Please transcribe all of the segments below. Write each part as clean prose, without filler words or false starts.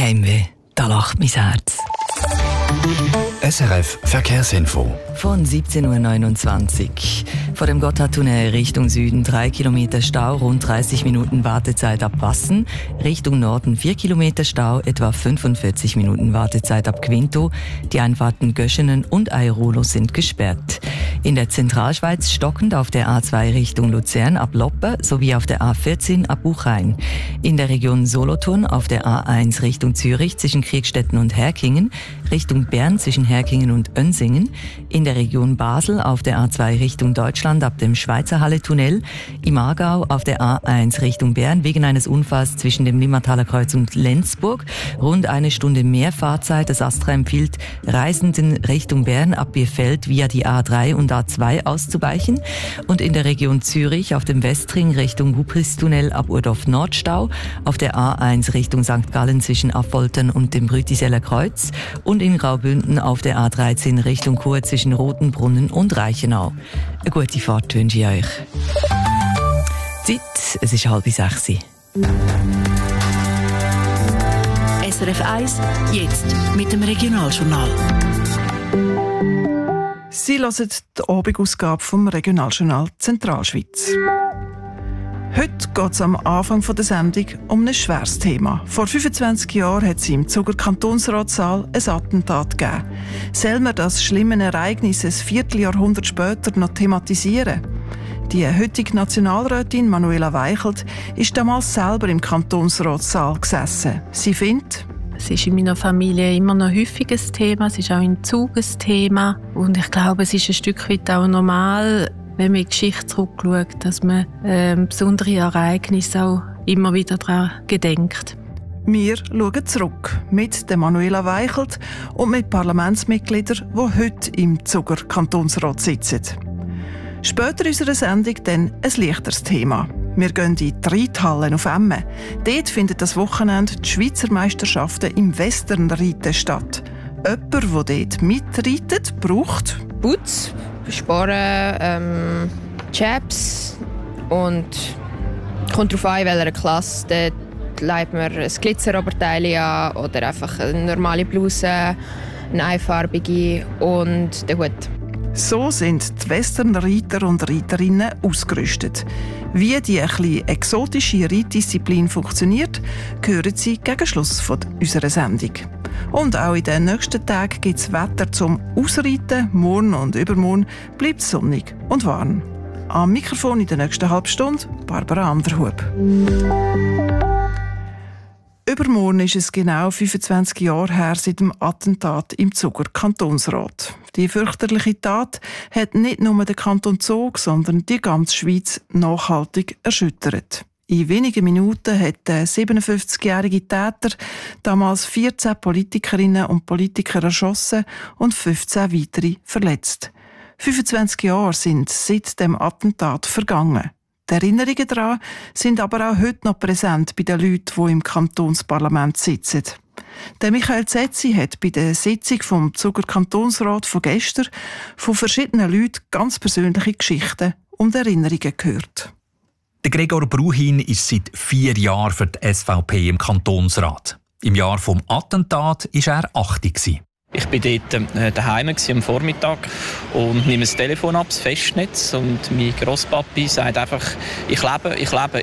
Heimweh, da lacht mein Herz. SRF Verkehrsinfo. Von 17.29 Uhr. Vor dem Gotthardtunnel Richtung Süden 3 Kilometer Stau, rund 30 Minuten Wartezeit ab Wassen. Richtung Norden 4 Kilometer Stau, etwa 45 Minuten Wartezeit ab Quinto. Die Einfahrten Göschenen und Airolo sind gesperrt. In der Zentralschweiz stockend auf der A2 Richtung Luzern ab Loppe sowie auf der A14 ab Buchheim. In der Region Solothurn auf der A1 Richtung Zürich zwischen Kriegstetten und Herkingen, Richtung Bern zwischen Herkingen und Önsingen, in der Region Basel auf der A2 Richtung Deutschland ab dem Schweizer Halle-Tunnel, im Aargau auf der A1 Richtung Bern wegen eines Unfalls zwischen dem Limmathaler Kreuz und Lenzburg. Rund eine Stunde mehr Fahrzeit. Das Astra empfiehlt Reisenden Richtung Bern ab Bierfeld via die A3 und A2 auszuweichen. Und in der Region Zürich auf dem Westring Richtung Hubristunnel ab Urdorf Nordstau, auf der A1 Richtung St. Gallen zwischen Affoltern und dem Rütiseller Kreuz und in Graubünden auf der A13 Richtung Chur zwischen Rotenbrunnen und Reichenau. Eine gute Fahrt wünsche ich euch. Zeit, es ist 5:30. SRF 1, jetzt mit dem Regionaljournal. Sie hören die Abendausgabe vom Regionaljournal Zentralschweiz. Heute geht es am Anfang der Sendung um ein schweres Thema. Vor 25 Jahren hat es im Zuger Kantonsratssaal ein Attentat gegeben. Soll man das schlimme Ereignis ein Vierteljahrhundert später noch thematisieren? Die heutige Nationalrätin Manuela Weichelt ist damals selber im Kantonsratssaal gesessen. Sie findet, es ist in meiner Familie immer noch häufig ein Thema, es ist auch im Zug ein Thema. Und ich glaube, es ist ein Stück weit auch normal, wenn man in die Geschichte zurückschaut, dass man besondere Ereignisse auch immer wieder daran gedenkt. Wir schauen zurück mit der Manuela Weichelt und mit Parlamentsmitgliedern, die heute im Zuger Kantonsrat sitzen. Später in unserer Sendung dann ein leichteres Thema. Wir gehen in die Reithalle auf Emmen. Dort findet das Wochenende die Schweizer Meisterschaften im Westernreiten statt. Jemand, der dort mitreitet, braucht Boots, Sporen, Chaps und kommt darauf an, in welcher Klasse. Dort legt man ein Glitzeroberteil an oder einfach eine normale Bluse, eine einfarbige und den Hut. So sind die Westernreiter und Reiterinnen ausgerüstet. Wie die etwas exotische Reitdisziplin funktioniert, hören Sie gegen Schluss unserer Sendung. Und auch in den nächsten Tagen gibt es Wetter zum Ausreiten. Morgen und übermorgen bleibt es sonnig und warm. Am Mikrofon in der nächsten halben Stunde Barbara Anderhub. Übermorgen ist es genau 25 Jahre her seit dem Attentat im Zuger Kantonsrat. Die fürchterliche Tat hat nicht nur den Kanton Zug, sondern die ganze Schweiz nachhaltig erschüttert. In wenigen Minuten hat der 57-jährige Täter damals 14 Politikerinnen und Politiker erschossen und 15 weitere verletzt. 25 Jahre sind seit dem Attentat vergangen. Die Erinnerungen daran sind aber auch heute noch präsent bei den Leuten, die im Kantonsparlament sitzen. Der Michael Zetzi hat bei der Sitzung vom Zuger Kantonsrat von gestern von verschiedenen Leuten ganz persönliche Geschichten und Erinnerungen gehört. Der Gregor Bruhin ist seit 4 Jahren für die SVP im Kantonsrat. Im Jahr vom Attentat war er 80. Ich war dort daheim am Vormittag und nehme das Telefon ab, das Festnetz. Und mein Grosspapi sagt einfach, ich lebe.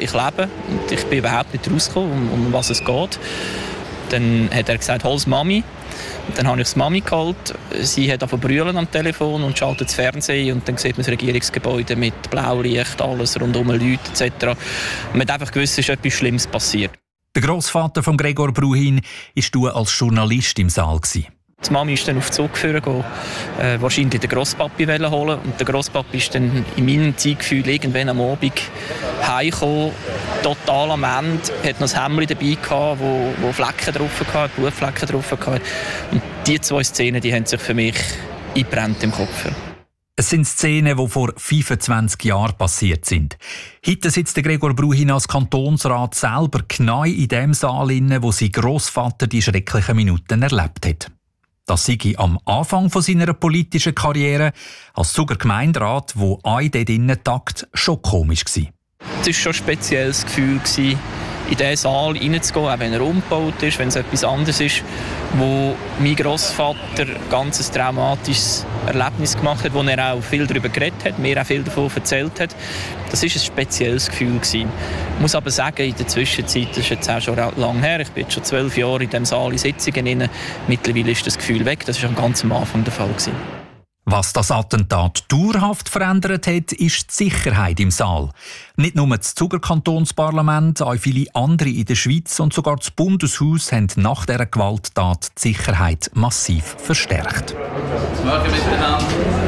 Und ich bin überhaupt nicht rausgekommen, um was es geht. Dann hat er gesagt, hol Mami. Und dann habe ich die Mami geholt. Sie hat angefangen zu brüllen am Telefon und schaltet das Fernsehen. Und dann sieht man das Regierungsgebäude mit Blaulicht, alles rundum, Leute etc. Und man hat einfach gewusst, es ist etwas Schlimmes passiert. Der Grossvater von Gregor Bruhin war als Journalist im Saal. Die Mami ist dann auf den Zug gefahren, wahrscheinlich den Grosspapi holen. Und der Grosspapi ist dann in meinem Zeitgefühl irgendwann am Abend heimgekommen, total am Ende, hat noch ein Hemdchen dabei gehabt, wo Flecken drauf hatte, Blutflecken drauf hatte. Und diese 2 Szenen, die haben sich für mich eingebrannt im Kopf. Es sind Szenen, die vor 25 Jahren passiert sind. Heute sitzt der Gregor Bruhin als Kantonsrat selber genau in dem Saal, wo sein Grossvater die schrecklichen Minuten erlebt hat. Das sei am Anfang seiner politischen Karriere als Zuger Gemeinderat, wo ein dort innen tagt, schon komisch war. Es war schon ein spezielles Gefühl, in diesen Saal reinzugehen, auch wenn er umgebaut ist, wenn es etwas anderes ist, wo mein Grossvater ein ganz traumatisches Erlebnis gemacht hat, wo er auch viel darüber geredet hat, mir auch viel davon erzählt hat. Das war ein spezielles Gefühl gewesen. Ich muss aber sagen, in der Zwischenzeit, das ist jetzt auch schon lange her, ich bin jetzt schon 12 Jahre in diesem Saal in Sitzungen drin, mittlerweile ist das Gefühl weg, das war ganz am Anfang der Fall gewesen. Was das Attentat dauerhaft verändert hat, ist die Sicherheit im Saal. Nicht nur das Zuger Kantonsparlament, auch viele andere in der Schweiz und sogar das Bundeshaus haben nach dieser Gewalttat die Sicherheit massiv verstärkt. Morgen miteinander.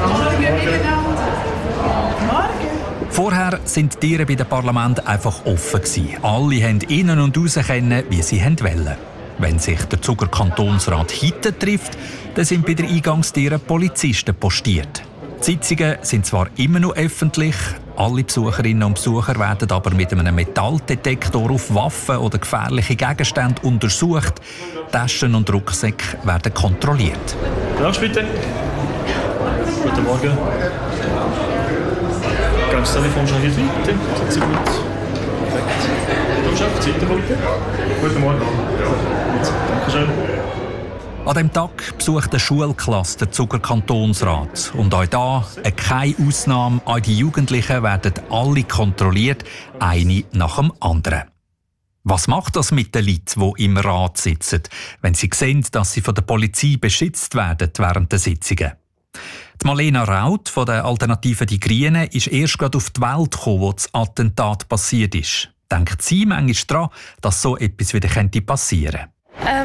Vorher sind die Tiere bei den Parlamenten einfach offen gewesen. Alle haben innen und raus können, wie sie wollen. Wenn sich der Zuger Kantonsrat heute trifft, dann sind bei den Eingangstieren Polizisten postiert. Die Sitzungen sind zwar immer noch öffentlich, alle Besucherinnen und Besucher werden aber mit einem Metalldetektor auf Waffen oder gefährliche Gegenstände untersucht. Taschen und Rucksäcke werden kontrolliert. Guten bitte. Guten Morgen. Gehen das Telefon schon hier bitte? Sind Sie gut? Perfekt. Zeit bitte. Guten Morgen. Dankeschön. An diesem Tag besucht eine Schulklasse den Zuger Kantonsrat. Und auch da, keine Ausnahme, auch die Jugendlichen werden alle kontrolliert, eine nach dem anderen. Was macht das mit den Leuten, die im Rat sitzen, wenn sie sehen, dass sie von der Polizei beschützt werden während der Sitzungen? Die Marlena Raut von der Alternative Die Grünen ist erst gerade auf die Welt gekommen, als das Attentat passiert ist. Denkt sie manchmal daran, dass so etwas wieder passieren könnte?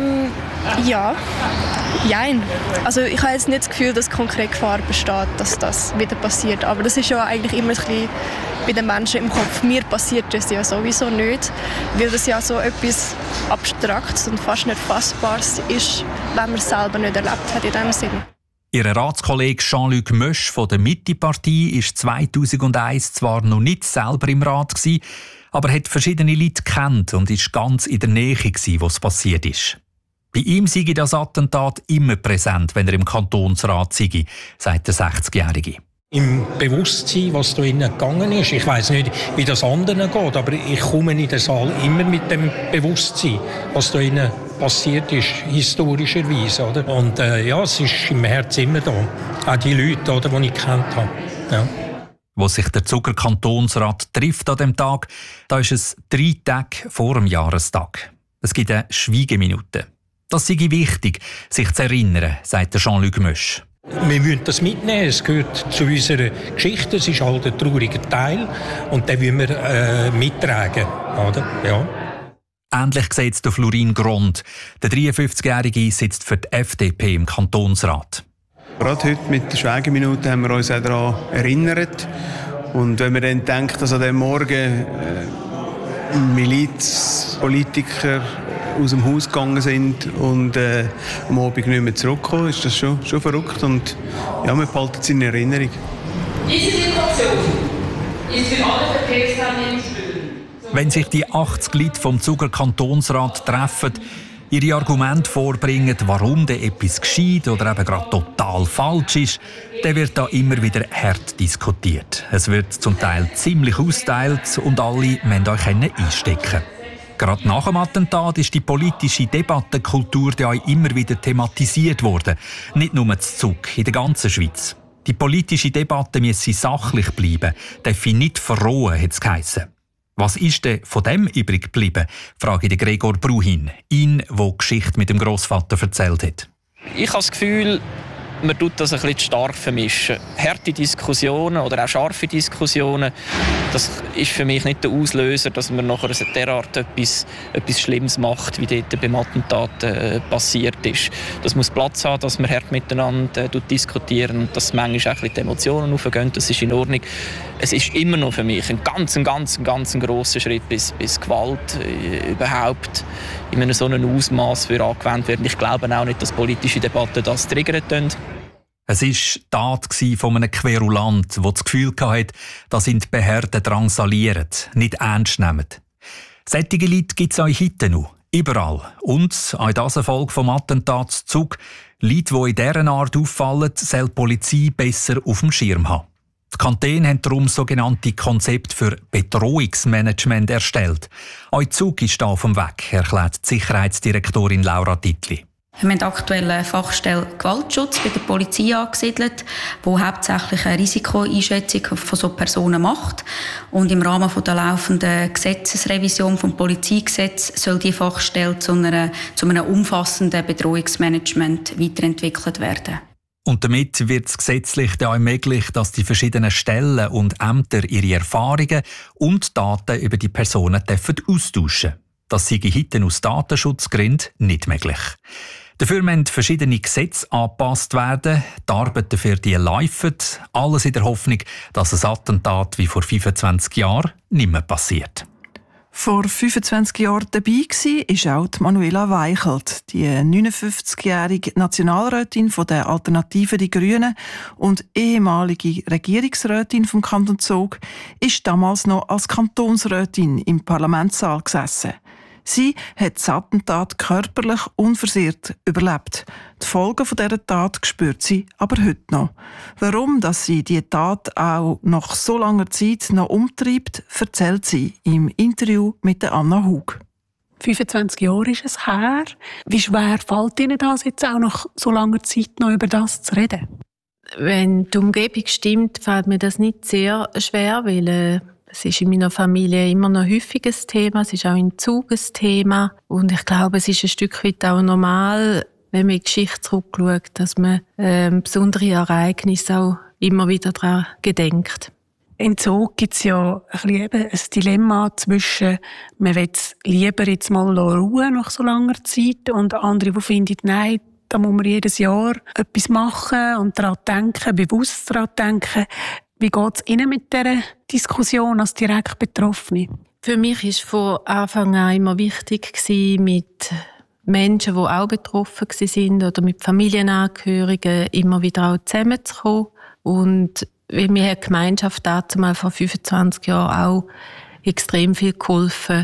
Ja. Jein. Also ich habe jetzt nicht das Gefühl, dass konkret Gefahr besteht, dass das wieder passiert. Aber das ist ja eigentlich immer ein bisschen bei den Menschen im Kopf. Mir passiert das ja sowieso nicht, weil das ja so etwas Abstraktes und fast nicht Fassbares ist, wenn man es selber nicht erlebt hat in diesem Sinn. Ihr Ratskollege Jean-Luc Mösch von der Mitte-Partei war 2001 zwar noch nicht selber im Rat, aber hat verschiedene Leute gekannt und war ganz in der Nähe, wo es passiert ist. Bei ihm sei das Attentat immer präsent, wenn er im Kantonsrat sei, sagt der 60-Jährige. Im Bewusstsein, was da innen gegangen ist. Ich weiss nicht, wie das anderen geht, aber ich komme in den Saal immer mit dem Bewusstsein, was da innen passiert ist, historischerweise. Oder? Und ja, es ist im Herzen immer da. Auch die Leute, oder, die ich gekannt habe. Ja. Wo sich der Zuger Kantonsrat trifft an dem Tag, da ist es 3 Tage vor dem Jahrestag. Es gibt eine Schweigeminute. Das sei wichtig, sich zu erinnern, sagt Jean-Luc Mösch. Wir müssen das mitnehmen, es gehört zu unserer Geschichte, es ist halt ein trauriger Teil und den wollen wir mittragen. Oder? Ja. Ähnlich sieht es Florin Grond. Der 53-Jährige sitzt für die FDP im Kantonsrat. Gerade heute mit der Schweigeminute haben wir uns auch daran erinnert. Und wenn man dann denkt, dass an diesem Morgen Milizpolitiker aus dem Haus gegangen sind und am Abend nicht mehr zurückkommen, ist das schon verrückt. Und ja, man behalten es in Erinnerung. Diese Situation ist für alle Verkehrsteilnehmer schwierig. Wenn sich die 80 Leute vom Zuger Kantonsrat treffen, ihre Argumente vorbringen, warum da etwas geschieht oder eben gerade total falsch ist, dann wird da immer wieder hart diskutiert. Es wird zum Teil ziemlich austeilt und alle müssen euch einstecken. Gerade nach dem Attentat ist die politische Debattenkultur ja auch immer wieder thematisiert worden. Nicht nur in Zug, in der ganzen Schweiz. Die politische Debatte müsse sachlich bleiben, darf nicht verrohen, hat es geheissen. Was ist denn von dem übrig geblieben, frage ich Gregor Bruhin, ihn, der Geschichte mit dem Grossvater erzählt hat. Ich habe das Gefühl, man tut das ein bisschen stark vermischen. Harte Diskussionen oder auch scharfe Diskussionen, das ist für mich nicht der Auslöser, dass man nachher derart etwas Schlimmes macht, wie dort beim Attentat passiert ist. Das muss Platz haben, dass man hart miteinander diskutieren und dass manchmal auch ein bisschen die Emotionen aufgehen, das ist in Ordnung. Es ist immer noch für mich ein ganz grosser Schritt, bis Gewalt überhaupt in einem so einem Ausmaß angewendet wird. Ich glaube auch nicht, dass politische Debatten das triggern. Es war die Tat von einem Querulant, der das Gefühl hatte, dass ihn die Behörden drangsalieren, nicht ernst nehmen. Solche Leute gibt es auch heute noch, überall. Und, auch das eine Folge vom Attentatszug, Leute, die in dieser Art auffallen, soll die Polizei besser auf dem Schirm haben. Die Kantone haben darum sogenannte Konzepte für Bedrohungsmanagement erstellt. Auch Zug ist da auf dem Weg, erklärt die Sicherheitsdirektorin Laura Dittli. Wir haben aktuell eine Fachstelle Gewaltschutz bei der Polizei angesiedelt, die hauptsächlich eine Risikoeinschätzung von so Personen macht. Und im Rahmen der laufenden Gesetzesrevision vom Polizeigesetz soll die Fachstelle zu einem umfassenden Bedrohungsmanagement weiterentwickelt werden. Und damit wird es gesetzlich dann auch möglich, dass die verschiedenen Stellen und Ämter ihre Erfahrungen und Daten über die Personen austauschen dürfen. Das sei heute aus Datenschutzgründen nicht möglich. Dafür müssen verschiedene Gesetze angepasst werden. Die Arbeit dafür laufen. Alles in der Hoffnung, dass ein Attentat wie vor 25 Jahren nicht mehr passiert. Vor 25 Jahren dabei war auch Manuela Weichelt, die 59-jährige Nationalrätin der Alternative Die Grünen und ehemalige Regierungsrätin vom Kanton Zug, ist damals noch als Kantonsrätin im Parlamentssaal gesessen. Sie hat das Attentat körperlich unversehrt überlebt. Die Folgen dieser Tat spürt sie aber heute noch. Warum dass sie diese Tat auch nach so langer Zeit noch umtreibt, erzählt sie im Interview mit Anna Hug. 25 Jahre ist es her. Wie schwer fällt Ihnen das jetzt auch nach so langer Zeit noch über das zu reden? Wenn die Umgebung stimmt, fällt mir das nicht sehr schwer, weil es ist in meiner Familie immer noch häufig ein Thema, es ist auch im Zug ein Thema. Und ich glaube, es ist ein Stück weit auch normal, wenn man in die Geschichte zurückschaut, dass man besondere Ereignisse auch immer wieder daran gedenkt. Im Zug gibt es ja ein Dilemma zwischen, man will es lieber jetzt mal ruhen nach so langer Zeit und andere, die finden, nein, da muss man jedes Jahr etwas machen und daran denken, bewusst daran denken. Wie geht es Ihnen mit dieser Diskussion als direkt Betroffene? Für mich war von Anfang an immer wichtig, mit Menschen, die auch betroffen waren oder mit Familienangehörigen immer wieder auch zusammenzukommen. Und mir hat die Gemeinschaft dazu mal vor 25 Jahren auch extrem viel geholfen,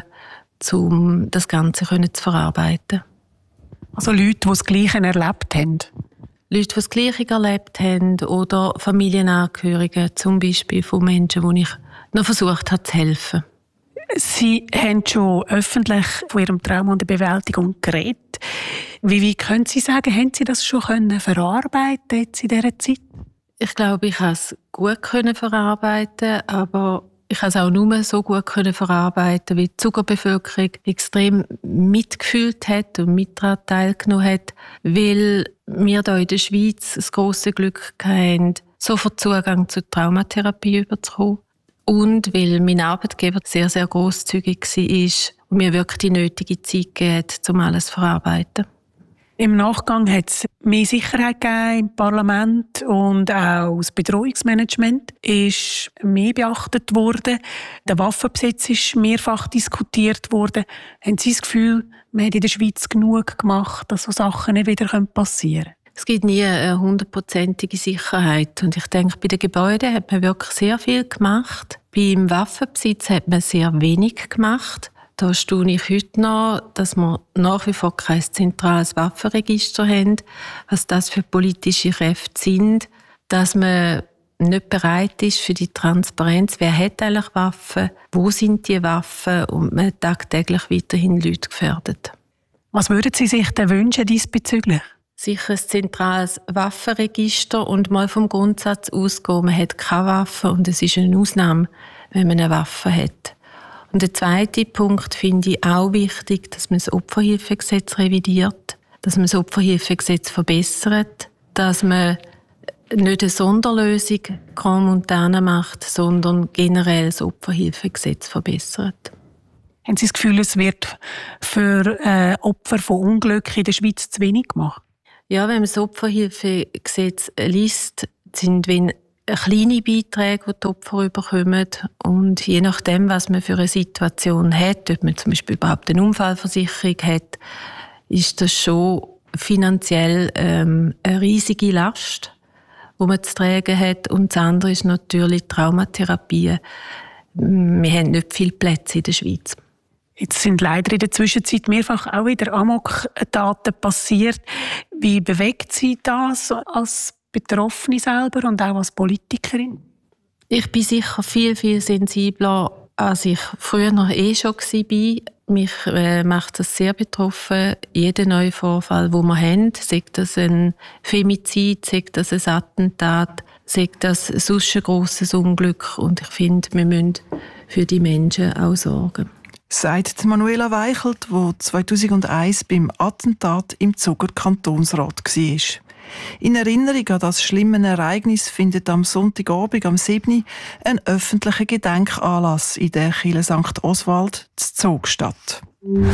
um das Ganze zu verarbeiten. Also Leute, die das Gleiche erlebt haben? Leute, die das Gleiche erlebt haben oder Familienangehörige, zum Beispiel von Menschen, denen ich noch versucht habe zu helfen. Sie haben schon öffentlich von Ihrem Trauma und der Bewältigung geredet. Wie können Sie sagen, haben Sie das schon verarbeiten jetzt in dieser Zeit? Ich glaube, ich konnte es gut verarbeiten, aber ich konnte es auch nur so gut verarbeiten, wie die Zugerbevölkerung extrem mitgefühlt hat und mit daran teilgenommen hat, weil wir hier in der Schweiz das grosse Glück hatten, sofort Zugang zur Traumatherapie überzukommen. Und weil mein Arbeitgeber sehr, sehr grosszügig war und mir wirklich die nötige Zeit gegeben hat, um alles zu verarbeiten. Im Nachgang hat es mehr Sicherheit gegeben im Parlament und auch das Bedrohungsmanagement ist mehr beachtet worden. Der Waffenbesitz ist mehrfach diskutiert worden. Haben Sie das Gefühl, man hat in der Schweiz genug gemacht, dass so Sachen nicht wieder passieren können? Es gibt nie eine 100%ige Sicherheit. Und ich denke, bei den Gebäuden hat man wirklich sehr viel gemacht. Beim Waffenbesitz hat man sehr wenig gemacht. Da staune ich heute noch, dass wir nach wie vor kein zentrales Waffenregister haben, was das für politische Kräfte sind, dass man nicht bereit ist für die Transparenz, wer hat eigentlich Waffen, wo sind die Waffen und man tagtäglich weiterhin Leute gefährdet. Was würden Sie sich denn wünschen diesbezüglich? Sicher ein zentrales Waffenregister und mal vom Grundsatz ausgehen, man hat keine Waffe und es ist eine Ausnahme, wenn man eine Waffe hat. Und der zweite Punkt finde ich auch wichtig, dass man das Opferhilfegesetz revidiert, dass man das Opferhilfegesetz verbessert, dass man nicht eine Sonderlösung Grand Montana macht, sondern generell das Opferhilfegesetz verbessert. Haben Sie das Gefühl, es wird für Opfer von Unglück in der Schweiz zu wenig gemacht? Ja, wenn man das Opferhilfegesetz liest, sind kleine Beiträge, die Opfer bekommen. Und je nachdem, was man für eine Situation hat, ob man zum Beispiel überhaupt eine Unfallversicherung hat, ist das schon finanziell eine riesige Last, die man zu tragen hat. Und das andere ist natürlich Traumatherapie. Wir haben nicht viele Plätze in der Schweiz. Jetzt sind leider in der Zwischenzeit mehrfach auch wieder Amok-Taten passiert. Wie bewegt Sie das als Betroffene selber und auch als Politikerin? Ich bin sicher viel, viel sensibler, als ich früher noch schon war. Mich macht das sehr betroffen. Jeder neue Vorfall, den wir haben, sei das ein Femizid, sei das ein Attentat, sei das sonst ein grosses Unglück. Und ich finde, wir müssen für die Menschen auch sorgen. Sagt Manuela Weichelt, die 2001 beim Attentat im Zuger Kantonsrat war. In Erinnerung an das schlimme Ereignis findet am Sonntagabend am 7. ein öffentlicher Gedenkanlass in der Kirche St. Oswald zu Zug statt.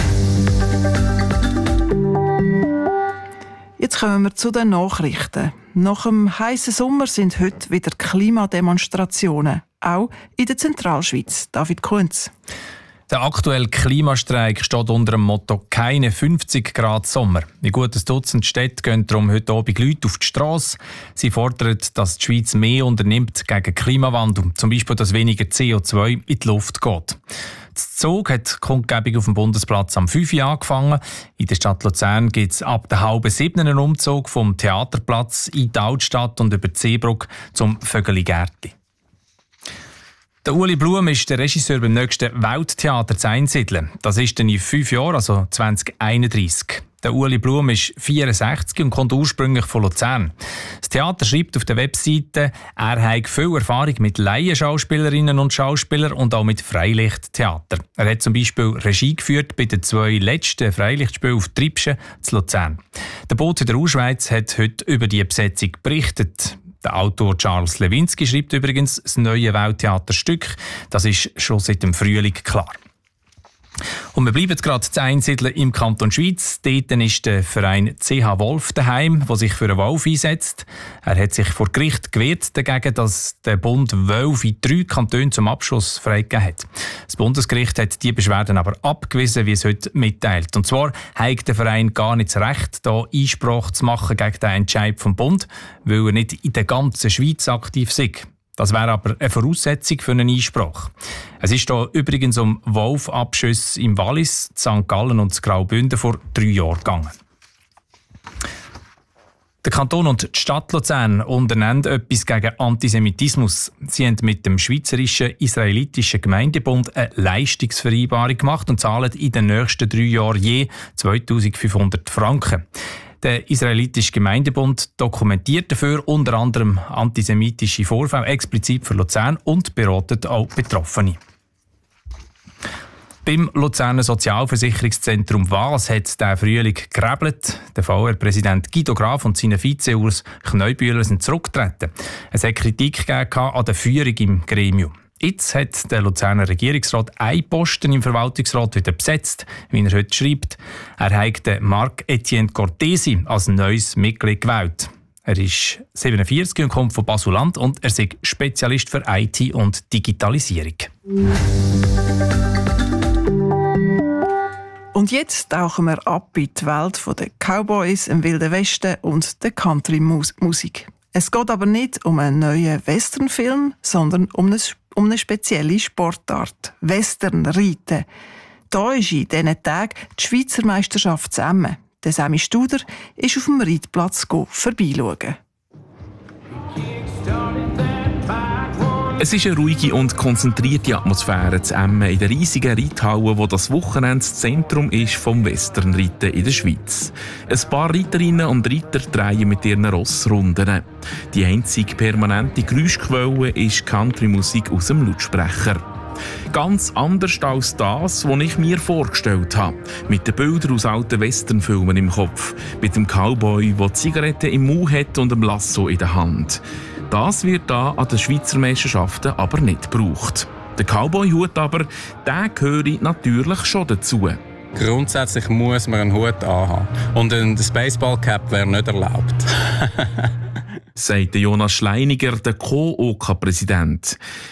Jetzt kommen wir zu den Nachrichten. Nach dem heißen Sommer sind heute wieder Klimademonstrationen, auch in der Zentralschweiz. David Kunz. Der aktuelle Klimastreik steht unter dem Motto «Keine 50 Grad Sommer». In gut ein Dutzend Städten gehen darum heute Abend Leute auf die Strasse. Sie fordern, dass die Schweiz mehr unternimmt gegen Klimawandel, zum Beispiel, dass weniger CO2 in die Luft geht. Das Zug hat die Kundgebung auf dem Bundesplatz am 5 Uhr angefangen. In der Stadt Luzern gibt es ab der 6:30 einen Umzug vom Theaterplatz in die Altstadt und über die Seebrücke zum Vögeli-Gärtli. Der Ueli Blum ist der Regisseur beim nächsten Welttheater zu Einsiedeln. Das ist dann in 5 Jahren, also 2031. Der Ueli Blum ist 64 und kommt ursprünglich von Luzern. Das Theater schreibt auf der Webseite, er habe viel Erfahrung mit Laienschauspielerinnen und Schauspielern und auch mit Freilichttheater. Er hat zum Beispiel Regie geführt bei den 2 letzten Freilichtspielen auf Tribschen zu Luzern. Der Bote der Urschweiz hat heute über die Besetzung berichtet. Der Autor Charles Lewinsky schreibt übrigens das neue Welttheaterstück. Das ist schon seit dem Frühling klar. Und wir bleiben gerade zu Einsiedeln im Kanton Schweiz. Dort ist der Verein CH Wolf daheim, der sich für einen Wolf einsetzt. Er hat sich vor Gericht gewehrt dagegen, dass der Bund Wölfe in 3 Kantonen zum Abschuss freigegeben hat. Das Bundesgericht hat die Beschwerden aber abgewiesen, wie es heute mitteilt. Und zwar hat der Verein gar nicht das Recht, da Einspruch zu machen gegen den Entscheid vom Bund, weil er nicht in der ganzen Schweiz aktiv ist. Das wäre aber eine Voraussetzung für einen Einspruch. Es ist hier übrigens um Wolfabschüsse im Wallis, St. Gallen und Graubünden vor 3 Jahren gegangen. Der Kanton und die Stadt Luzern unternehmen etwas gegen Antisemitismus. Sie haben mit dem Schweizerischen Israelitischen Gemeindebund eine Leistungsvereinbarung gemacht und zahlen in den nächsten 3 Jahren je 2500 Franken. Der Israelitische Gemeindebund dokumentiert dafür unter anderem antisemitische Vorfälle explizit für Luzern und beratet auch Betroffene. Beim Luzerner Sozialversicherungszentrum WAS hat der Frühling gerebelt. Der VR-Präsident Guido Graf und seine Vize Urs Kneubühler sind zurückgetreten. Es hat Kritik gegeben an der Führung im Gremium. Jetzt hat der Luzerner Regierungsrat einen Posten im Verwaltungsrat wieder besetzt, wie er heute schreibt. Er hat Marc-Etienne Cortesi als neues Mitglied gewählt. Er ist 47 und kommt von Basel-Land und er ist Spezialist für IT und Digitalisierung. Und jetzt tauchen wir ab in die Welt der Cowboys, im Wilden Westen und der Country-Musik. Es geht aber nicht um einen neuen Westernfilm, sondern um eine spezielle Sportart, Westernreiten. Da ist in diesen Tagen die Schweizer Meisterschaft zusammen. Der Sammy Studer ist auf dem Reitplatz vorbeischauen. Es ist eine ruhige und konzentrierte Atmosphäre zu Emmen in der riesigen Reithalle, wo das Wochenende das Zentrum ist vom Westernreiten in der Schweiz. Ein paar Reiterinnen und Reiter drehen mit ihren Rossrunden. Die einzige permanente Geräuschquelle ist Country-Musik aus dem Lautsprecher. Ganz anders als das, was ich mir vorgestellt habe. Mit den Bildern aus alten Westernfilmen im Kopf. Mit dem Cowboy, der Zigaretten im Mund hat und ein Lasso in der Hand. Das wird da an den Schweizer Meisterschaften aber nicht gebraucht. Der Cowboy-Hut aber, der gehört natürlich schon dazu. Grundsätzlich muss man einen Hut anhaben. Und ein Baseball-Cap wäre nicht erlaubt. Sagt Jonas Schleiniger, der Co-OK-Präsident.